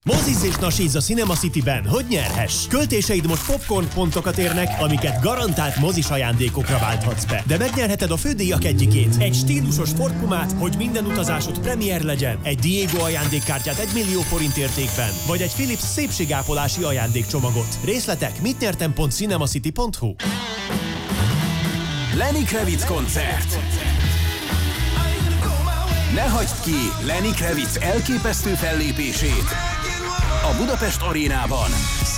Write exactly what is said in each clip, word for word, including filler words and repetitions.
Mozizz és nasízz a Cinema Cityben, hogy nyerhess! Költéseid most popcorn pontokat érnek, amiket garantált mozis ajándékokra válthatsz be. De megnyerheted a fődíjak egyikét, egy stílusos Ford Pumát, hogy minden utazásod premier legyen, egy Diego ajándékkártyát egy millió forint értékben, vagy egy Philips szépségápolási ajándékcsomagot. Részletek mit nyertem pont cinemacity pont hu. Lenny Kravitz koncert. Ne hagyd ki Lenny Kravitz elképesztő fellépését a Budapest Arénában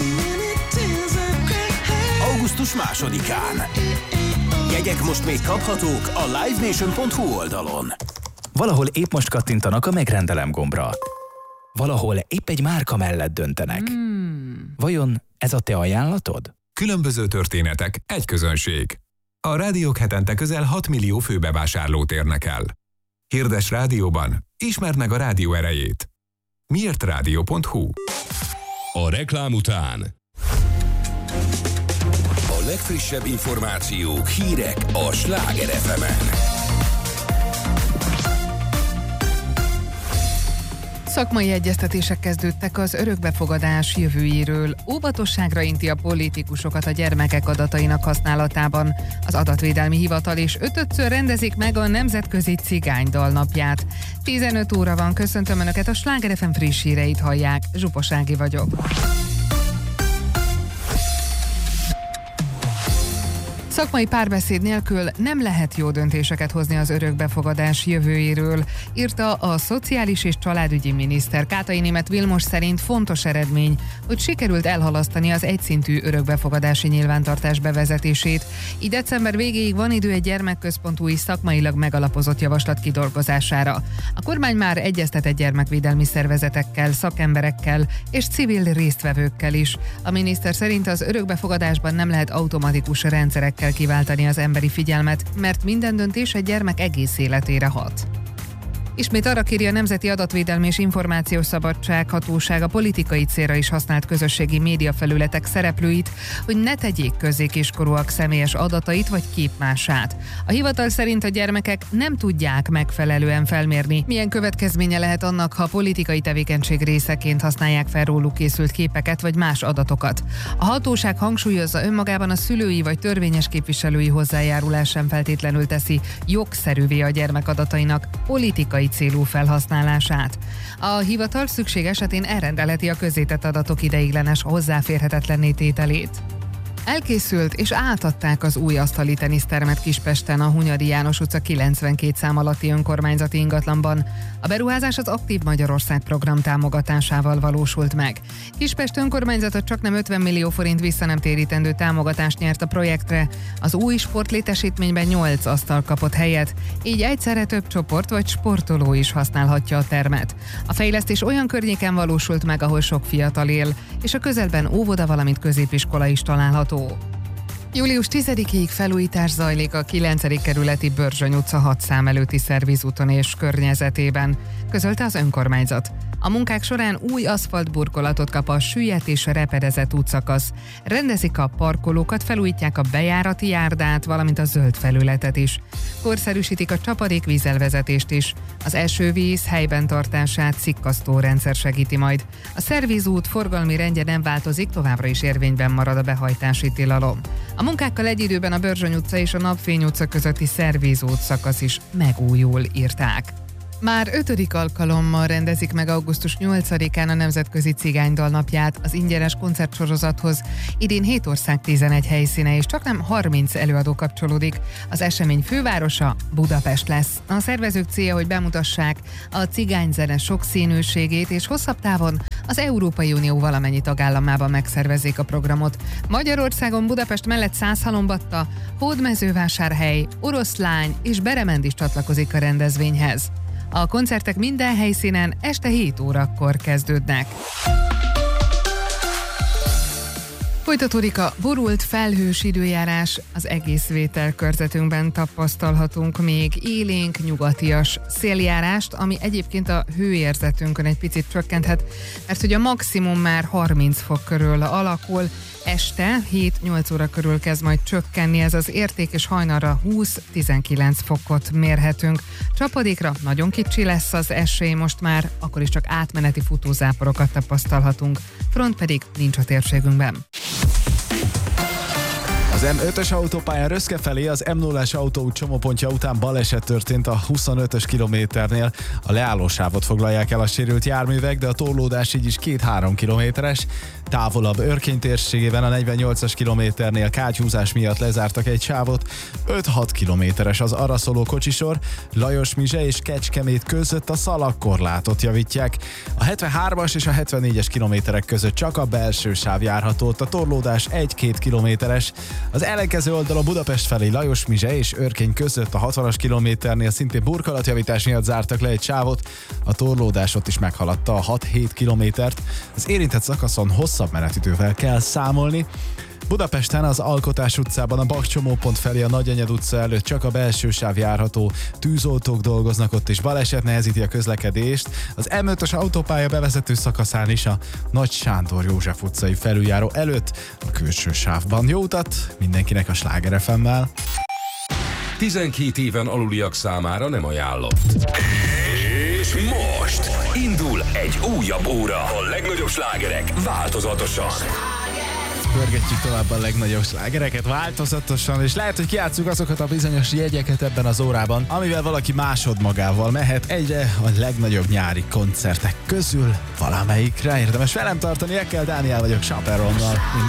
augusztus másodikán. Jegyek most még kaphatók a live nation pont hu oldalon. Valahol épp most kattintanak a megrendelem gombra. Valahol épp egy márka mellett döntenek. Hmm. Vajon ez a te ajánlatod? Különböző történetek, egy közönség. A rádiók hetente közel hat millió főbevásárlót érnek el. Hirdes rádióban, ismerd meg a rádió erejét. miért rádió pont hu. A reklám után a legfrissebb információk, hírek a Sláger ef emen. Szakmai egyeztetések kezdődtek az örökbefogadás jövőjéről. Óvatosságra inti a politikusokat a gyermekek adatainak használatában. Az Adatvédelmi Hivatal is ötödször rendezik meg a Nemzetközi Cigánydal napját. tizenöt óra van, köszöntöm Önöket, a Sláger ef em friss híreit hallják. Zsupos Ági vagyok. Szakmai párbeszéd nélkül nem lehet jó döntéseket hozni az örökbefogadás jövőjéről, írta a Szociális és Családügyi Miniszter. Kátai Németh Vilmos szerint fontos eredmény, hogy sikerült elhalasztani az egyszintű örökbefogadási nyilvántartás bevezetését. Így december végéig van idő egy gyermekközpontú és szakmailag megalapozott javaslat kidolgozására. A kormány már egyeztetett gyermekvédelmi szervezetekkel, szakemberekkel és civil résztvevőkkel is. A miniszter szerint az örökbefogadásban nem lehet automatikus rendszerekkel kiváltani az emberi figyelmet, mert minden döntés egy gyermek egész életére hat. Ismét arra kéri a Nemzeti Adatvédelmi és Információs Szabadság Hatóság a politikai célra is használt közösségi médiafelületek szereplőit, hogy ne tegyék közzé kiskorúak személyes adatait vagy képmását. A hivatal szerint a gyermekek nem tudják megfelelően felmérni, milyen következménye lehet annak, ha politikai tevékenység részeként használják fel róluk készült képeket vagy más adatokat. A hatóság hangsúlyozza, önmagában a szülői vagy törvényes képviselői hozzájárulás sem feltétlenül teszi jogszerűvé a gyermek adatainak politikai célú felhasználását. A hivatal szükség esetén elrendelheti a közzétett adatok ideiglenes hozzáférhetetlenné tételét. Elkészült és átadták az új asztali tenisztermet Kispesten, a Hunyadi János utca kilencvenkét szám alatti önkormányzati ingatlanban. A beruházás az Aktív Magyarország program támogatásával valósult meg. Kispest önkormányzata csaknem ötven millió forint visszanemtérítendő támogatást nyert a projektre. Az új sportlétesítményben nyolc asztal kapott helyet, így egyszerre több csoport vagy sportoló is használhatja a termet. A fejlesztés olyan környéken valósult meg, ahol sok fiatal él, és a közelben óvoda, valamint középiskola is található. július tizedikéig felújítás zajlik a kilencedik kerületi Börzsöny utca hat szám előtti szervizúton és környezetében, közölte az önkormányzat. A munkák során új aszfaltburkolatot kap a süllyedt és repedezett útszakasz. Rendezik a parkolókat, felújítják a bejárati járdát, valamint a zöld felületet is. Korszerűsítik a csapadékvízelvezetést is. Az esővíz helyben tartását szikkasztó rendszer segíti majd. A szervizút forgalmi rendje nem változik, továbbra is érvényben marad a behajtási tilalom. A munkákkal egy időben a Börzsöny utca és a Napfény utca közötti szervizút szakasz is megújul, írták. Már ötödik alkalommal rendezik meg augusztus nyolcadikán a Nemzetközi Cigánydal napját az ingyenes koncertsorozathoz. Idén hét ország tizenegy helyszíne és csaknem harminc előadó kapcsolódik. Az esemény fővárosa Budapest lesz. A szervezők célja, hogy bemutassák a cigányzene sokszínűségét, és hosszabb távon az Európai Unió valamennyi tagállamában megszervezzék a programot. Magyarországon Budapest mellett Százhalombatta, Hódmezővásárhely, Oroszlány és Berement is csatlakozik a rendezvényhez. A koncertek minden helyszínen este hét órakor kezdődnek. Folytatódik a borult felhős időjárás, az egész vételkörzetünkben tapasztalhatunk még élénk nyugatias széljárást, ami egyébként a hőérzetünkön egy picit csökkenthet, mert hogy a maximum már harminc fok körül alakul, este hét-nyolc óra körül kezd majd csökkenni ez az érték, és hajnalra húsz-tizenkilenc fokot mérhetünk. Csapadékra nagyon kicsi lesz az esély most már, akkor is csak átmeneti futózáporokat tapasztalhatunk, front pedig nincs a térségünkben. Az em ötös autópályán Röszke felé az em nullás autóút csomópontja után baleset történt a huszonötös kilométernél. A leállósávot foglalják el a sérült járművek, de a torlódás így is két-három kilométeres. Távolabb Örkény térségében a negyvennyolcas kilométernél kátyúzás miatt lezártak egy sávot. öt-hat kilométeres az arra szóló kocsisor, Lajosmizse és Kecskemét között a szalagkorlátot javítják. A hetvenhármas és a hetvennégyes kilométerek között csak a belső sáv járható, ott a torlódás egy-két kilométeres. Az ellenkező oldalon Budapest felé Lajosmizse és Örkény között a hatvanas kilométernél szintén burkolatjavítás miatt zártak le egy sávot, a torlódás ott is meghaladta a hat-hét kilométert. Az érintett szakaszon hosszabb menetidővel kell számolni. Budapesten az Alkotás utcában a Bach csomópont felé a Nagyenyed utca előtt csak a belső sáv járható, tűzoltók dolgoznak ott és baleset nehezíti a közlekedést. Az em ötös autópálya bevezető szakaszán is a Nagy Sándor József utcai felüljáró előtt a külső sávban. Jó utat mindenkinek a Sláger ef emmel! tizenkét éven aluliak számára nem ajánlott. És most indul egy újabb óra. A legnagyobb slágerek változatosan. Pörgetjük tovább a legnagyobb slágereket változatosan, és lehet, hogy kijátszunk azokat a bizonyos jegyeket ebben az órában, amivel valaki másod magával mehet egyre a legnagyobb nyári koncertek közül valamelyikre. Érdemes velem tartani, Ekkel Dániel vagyok, Chaperonnal.